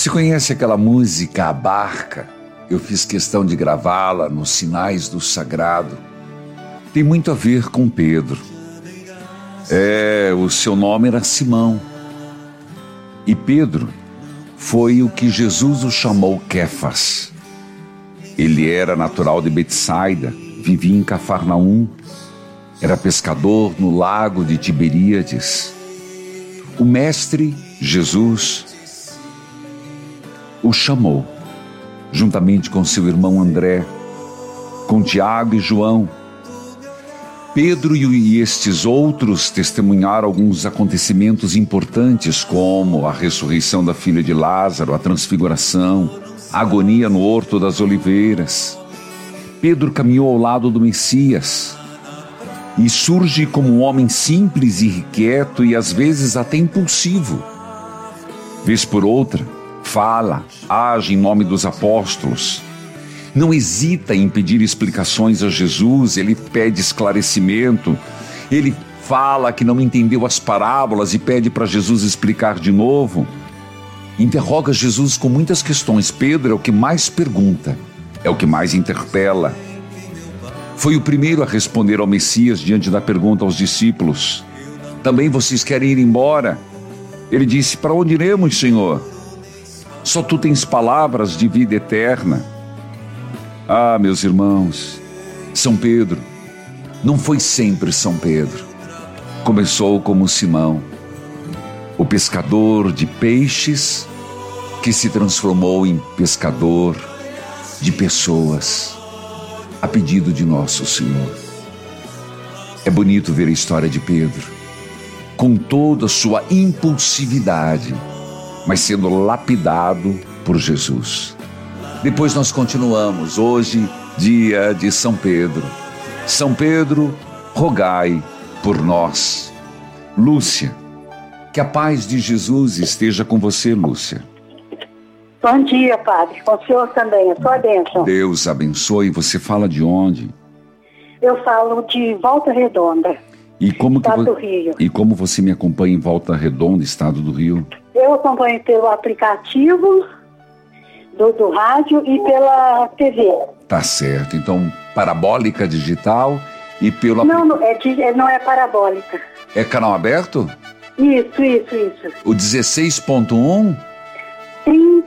Você conhece aquela música, A Barca? Eu fiz questão de gravá-la nos Sinais do Sagrado. Tem muito a ver com Pedro. O seu nome era Simão. E Pedro foi o que Jesus o chamou Quefas. Ele era natural de Betsaida, vivia em Cafarnaum, era pescador no lago de Tiberíades. O mestre Jesus o chamou, juntamente com seu irmão André, com Tiago e João. Pedro e estes outros testemunharam alguns acontecimentos importantes, como a ressurreição da filha de Lázaro, a transfiguração, a agonia no Horto das Oliveiras. Pedro caminhou ao lado do Messias e surge como um homem simples e irrequieto e às vezes até impulsivo. Vez por outra, fala, age em nome dos apóstolos. Não hesita em pedir explicações a Jesus, ele pede esclarecimento, ele fala que não entendeu as parábolas e pede para Jesus explicar de novo. Interroga Jesus com muitas questões. Pedro é o que mais pergunta, é o que mais interpela. Foi o primeiro a responder ao Messias diante da pergunta aos discípulos: também vocês querem ir embora? Ele disse: para onde iremos, Senhor? Só tu tens palavras de vida eterna. Ah, meus irmãos, São Pedro não foi sempre São Pedro. Começou como Simão, o pescador de peixes que se transformou em pescador de pessoas, a pedido de nosso Senhor. É bonito ver a história de Pedro, com toda a sua impulsividade, mas sendo lapidado por Jesus. Depois nós continuamos, hoje, dia de São Pedro. São Pedro, rogai por nós. Lúcia, que a paz de Jesus esteja com você, Lúcia. Bom dia, padre. Com o senhor também, a sua bênção. Deus abençoe. Você fala de onde? Eu falo de Volta Redonda, estado do Rio. E como você me acompanha em Volta Redonda, estado do Rio? Eu acompanho pelo aplicativo do rádio e pela TV. Tá certo. Então, parabólica digital e pelo... Não é parabólica. É canal aberto? Isso. O 16.1? 30...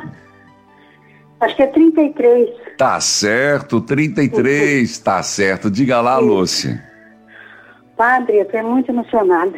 Acho que é 33. Tá certo, 33, tá certo. Diga lá, Lúcia. Padre, eu estou muito emocionada.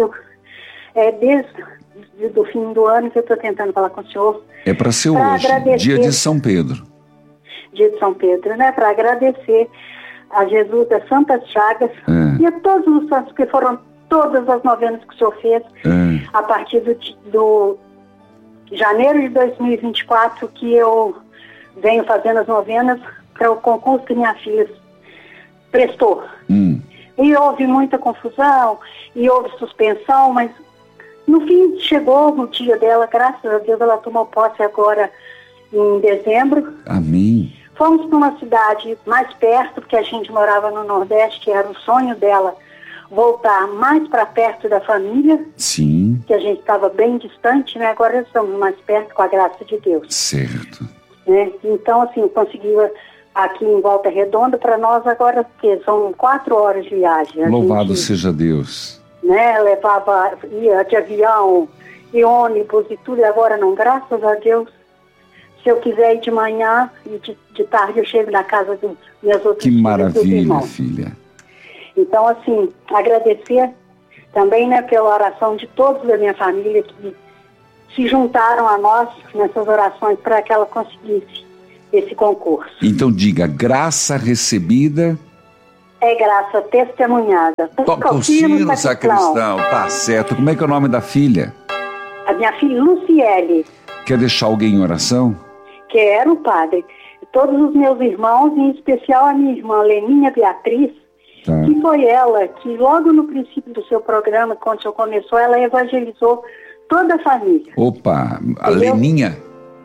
Desde o fim do ano que eu estou tentando falar com o senhor. É para ser hoje, dia de São Pedro. Dia de São Pedro, né? Para agradecer a Jesus das Santas Chagas e a todos os santos, que foram todas as novenas que o senhor fez a partir do janeiro de 2024, que eu venho fazendo as novenas para o concurso que minha filha prestou. E houve muita confusão, e houve suspensão, mas no fim chegou no dia dela, graças a Deus, ela tomou posse agora em dezembro. Amém. Fomos para uma cidade mais perto, porque a gente morava no Nordeste, que era o sonho dela, voltar mais para perto da família. Sim. Que a gente estava bem distante, né? Agora estamos mais perto, com a graça de Deus. Certo. Né? Então, assim, conseguiu aqui em Volta Redonda, para nós agora, que são 4 horas de viagem. Louvado seja Deus. Né? Ia de avião e ônibus e tudo, e agora não, graças a Deus. Se eu quiser ir de manhã e de tarde eu chego na casa dos meus outros filhos. Que maravilha, filha. Então, assim, agradecer também, né, pela oração de todos da minha família que se juntaram a nós nessas orações para que ela conseguisse esse concurso. Então diga, graça recebida... é graça testemunhada. Toca o sino, sacristão. Tá certo. Como é que é o nome da filha? A minha filha, Luciele. Quer deixar alguém em oração? Quero, padre. Todos os meus irmãos, em especial a minha irmã Leninha Beatriz, que foi ela que logo no princípio do seu programa, quando o senhor começou, ela evangelizou toda a família. Opa, a Leninha?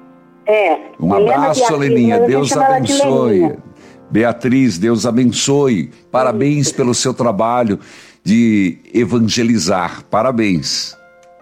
Um abraço, Beatriz, Leninha. Deus abençoe. Beatriz, Deus abençoe. Parabéns pelo seu trabalho de evangelizar. Parabéns.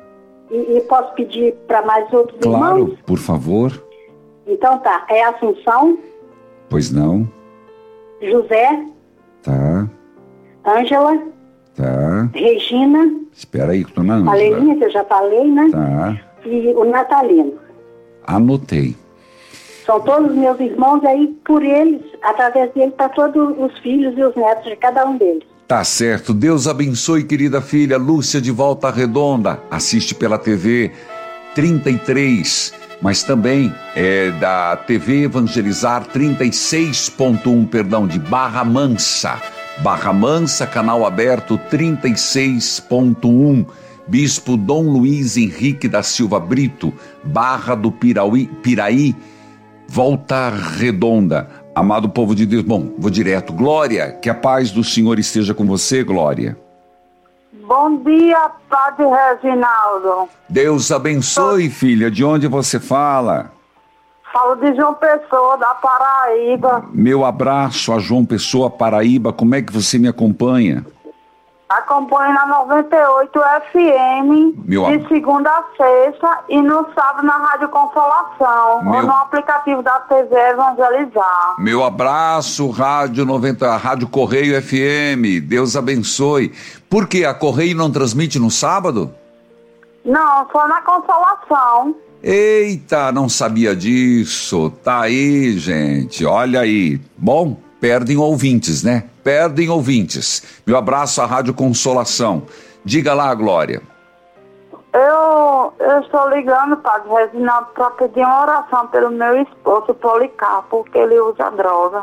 E posso pedir para mais outros irmãos? Claro, por favor. Então tá, é Assunção. Pois não. José. Tá. Ângela. Tá. Regina. Espera aí, que eu tô na Ângela. Valelinha, que eu já falei, né? Tá. E o Natalino. Anotei. São todos meus irmãos, aí por eles, através deles, para todos os filhos e os netos de cada um deles. Tá certo. Deus abençoe, querida filha Lúcia de Volta Redonda. Assiste pela TV 33, mas também é da TV Evangelizar 36.1, de Barra Mansa. Barra Mansa, canal aberto 36.1. Bispo Dom Luiz Henrique da Silva Brito, Barra do Piraí, Volta Redonda. Amado povo de Deus, bom, vou direto. Glória, que a paz do Senhor esteja com você, Glória. Bom dia, Padre Reginaldo. Deus abençoe, filha. De onde você fala? Falo de João Pessoa, da Paraíba. Meu abraço a João Pessoa, Paraíba. Como é que você me acompanha? Acompanho na 98 FM, de segunda a sexta, e no sábado na Rádio Consolação, ou no aplicativo da TV Evangelizar. Meu abraço, Rádio 90, Rádio Correio FM. Deus abençoe. Por que a Correio não transmite no sábado? Não, só na Consolação. Eita, não sabia disso. Tá aí, gente. Olha aí. Bom, perdem ouvintes, né? Perdem ouvintes. Meu abraço à Rádio Consolação. Diga lá, Glória. Eu estou ligando, Padre Reginaldo, para pedir uma oração pelo meu esposo, Policarpo, porque ele usa droga.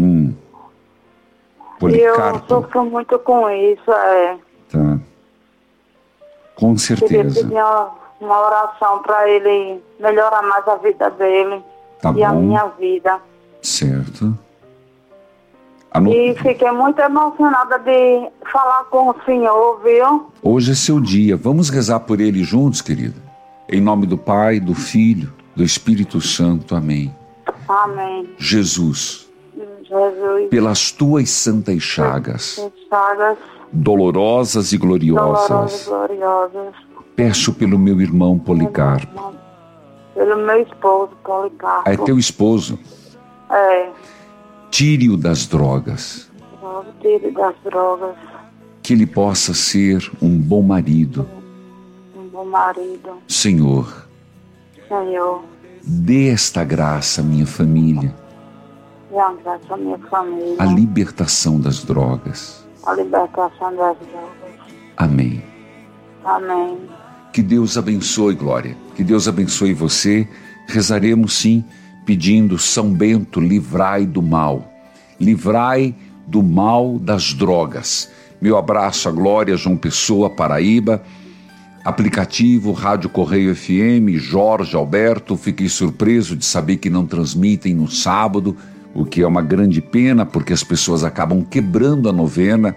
Policarpo. E eu sofro muito com isso, Tá. Com certeza. Queria pedir uma oração para ele melhorar mais a vida dele e a minha vida. Certo. E fiquei muito emocionada de falar com o senhor, viu? Hoje é seu dia. Vamos rezar por ele juntos, querida? Em nome do Pai, do Filho, do Espírito Santo. Amém. Amém. Jesus, pelas tuas santas chagas, dolorosas e gloriosas, peço pelo meu irmão Policarpo. Pelo meu esposo, Policarpo. É teu esposo? É. Tire-o das drogas. Tire das drogas. Que ele possa ser um bom marido. Um bom marido. Senhor, dê esta graça à minha família. Dê a graça à minha família. A libertação das drogas. A libertação das drogas. Amém. Amém. Que Deus abençoe, Glória. Que Deus abençoe você. Rezaremos sim, pedindo: São Bento, livrai do mal. Livrai do mal das drogas. Meu abraço à Glória, João Pessoa, Paraíba. Aplicativo Rádio Correio FM, Jorge Alberto. Fiquei surpreso de saber que não transmitem no sábado, o que é uma grande pena, porque as pessoas acabam quebrando a novena.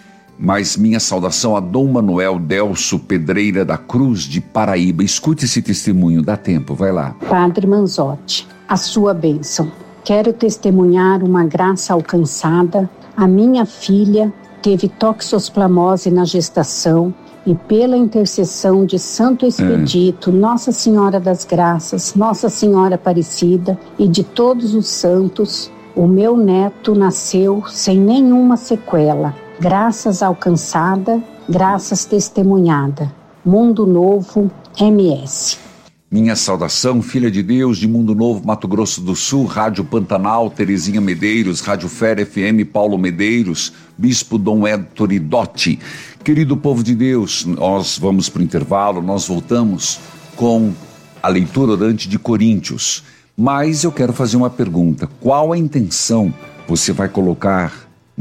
Mas minha saudação a Dom Manuel Delso Pedreira da Cruz de Paraíba. Escute esse testemunho, dá tempo, vai lá. Padre Manzotti, a sua bênção. Quero testemunhar uma graça alcançada. A minha filha teve toxoplasmose na gestação e pela intercessão de Santo Expedito, Nossa Senhora das Graças, Nossa Senhora Aparecida e de todos os santos, o meu neto nasceu sem nenhuma sequela. Graças alcançada, graças testemunhada. Mundo Novo, MS. Minha saudação, filha de Deus, de Mundo Novo, Mato Grosso do Sul, Rádio Pantanal, Terezinha Medeiros, Rádio Fé FM, Paulo Medeiros, Bispo Dom Héctor Idotti. Querido povo de Deus, nós vamos para o intervalo, nós voltamos com a leitura orante de Coríntios. Mas eu quero fazer uma pergunta: qual a intenção você vai colocar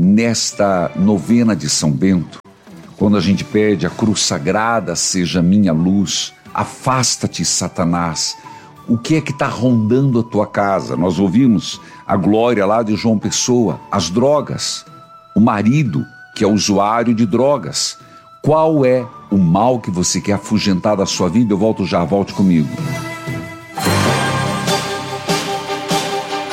nesta novena de São Bento? Quando a gente pede: a cruz sagrada seja minha luz, afasta-te, Satanás. O que é que está rondando a tua casa? Nós ouvimos a Glória lá de João Pessoa, as drogas, o marido que é usuário de drogas. Qual é o mal que você quer afugentar da sua vida? Eu volto já, volte comigo.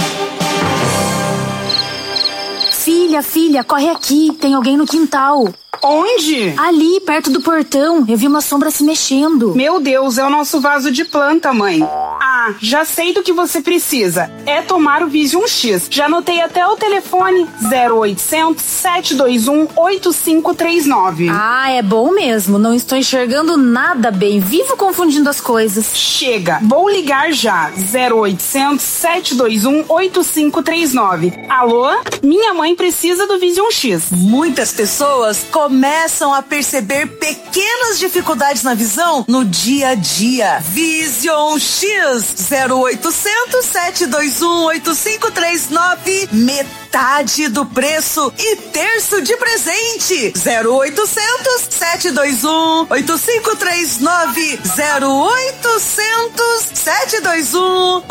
Filha, corre aqui, tem alguém no quintal. Onde? Ali, perto do portão. Eu vi uma sombra se mexendo. Meu Deus, é o nosso vaso de planta, mãe. Ah, já sei do que você precisa. É tomar o Vision X. Já anotei até o telefone 0800 721 8539. Ah, é bom mesmo. Não estou enxergando nada bem. Vivo confundindo as coisas. Chega. Vou ligar já. 0800 721 8539. Alô? Minha mãe precisa do Vision X. Muitas pessoas começam a perceber pequenas dificuldades na visão no dia a dia. Vision X 0800 721 8539. Metade do preço e terço de presente. 0800 721 8539. 0800 721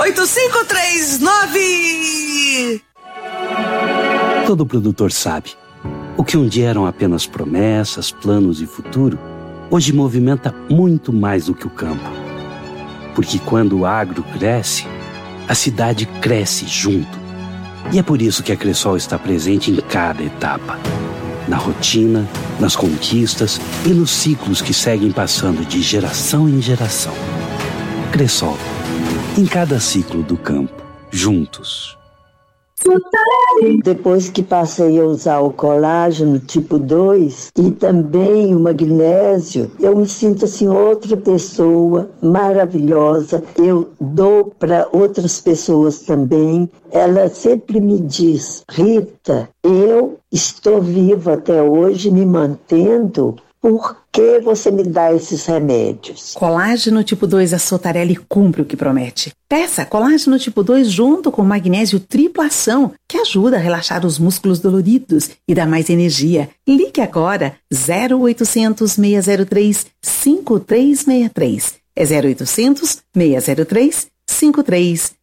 8539. Todo produtor sabe. O que um dia eram apenas promessas, planos e futuro, hoje movimenta muito mais do que o campo. Porque quando o agro cresce, a cidade cresce junto. E é por isso que a Cressol está presente em cada etapa. Na rotina, nas conquistas e nos ciclos que seguem passando de geração em geração. Cressol, em cada ciclo do campo, juntos. Depois que passei a usar o colágeno tipo 2 e também o magnésio, eu me sinto assim outra pessoa maravilhosa. Eu dou para outras pessoas também. Ela sempre me diz: Rita, eu estou viva até hoje, me mantendo. Por que você me dá esses remédios? Colágeno tipo 2 Assotarelli cumpre o que promete. Peça colágeno tipo 2 junto com magnésio triplo ação, que ajuda a relaxar os músculos doloridos e dá mais energia. Ligue agora 0800 603 5363. É 0800 603 5363.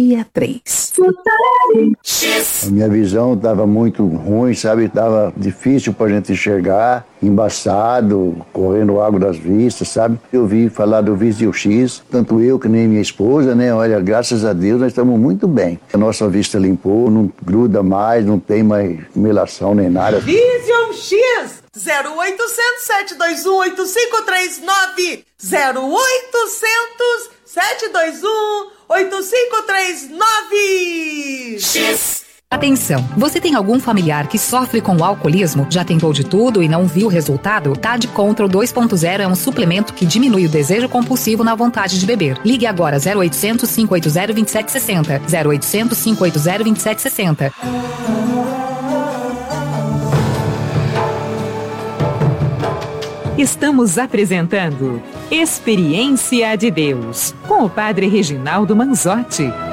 A minha visão estava muito ruim, sabe? Estava difícil para a gente enxergar, embaçado, correndo água das vistas, sabe? Eu vi falar do Vision X, tanto eu que nem minha esposa, né? Olha, graças a Deus nós estamos muito bem. A nossa vista limpou, não gruda mais, não tem mais melação nem nada. Vision X 0800 721 8539. 0800 721 8539. X. Atenção, você tem algum familiar que sofre com o alcoolismo? Já tentou de tudo e não viu resultado? TAD Control 2.0 é um suplemento que diminui o desejo compulsivo na vontade de beber. Ligue agora 0800 580 2760. 0800 580 2760. Estamos apresentando Experiência de Deus, com o Padre Reginaldo Manzotti.